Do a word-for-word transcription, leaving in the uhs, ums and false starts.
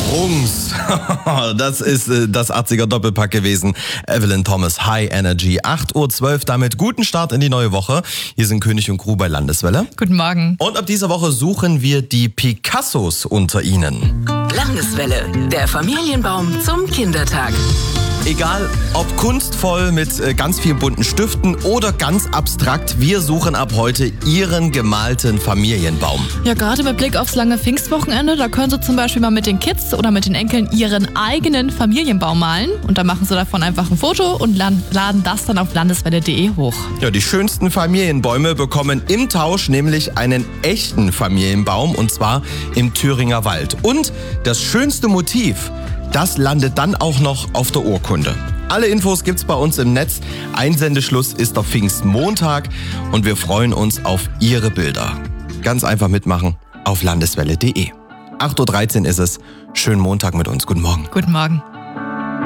Rums. Das ist äh, das achtziger Doppelpack gewesen. Evelyn Thomas, High Energy. acht Uhr zwölf, damit guten Start in die neue Woche. Hier sind König und Crew bei Landeswelle. Guten Morgen. Und ab dieser Woche suchen wir die Picassos unter Ihnen. Landeswelle, der Familienbaum zum Kindertag. Egal, ob kunstvoll mit äh, ganz vielen bunten Stiften oder ganz abstrakt, wir suchen ab heute Ihren gemalten Familienbaum. Ja, gerade mit Blick aufs lange Pfingstwochenende, da können Sie zum Beispiel mal mit den Kids oder mit den Enkeln Ihren eigenen Familienbaum malen. Und dann machen Sie davon einfach ein Foto und laden das dann auf landeswelle punkt de hoch. Ja, die schönsten Familienbäume bekommen im Tausch nämlich einen echten Familienbaum, und zwar im Thüringer Wald. Und das schönste Motiv, das landet dann auch noch auf der Urkunde. Alle Infos gibt's bei uns im Netz. Einsendeschluss ist auf Pfingstmontag und wir freuen uns auf Ihre Bilder. Ganz einfach mitmachen auf landeswelle punkt de. acht Uhr dreizehn ist es. Schönen Montag mit uns. Guten Morgen. Guten Morgen.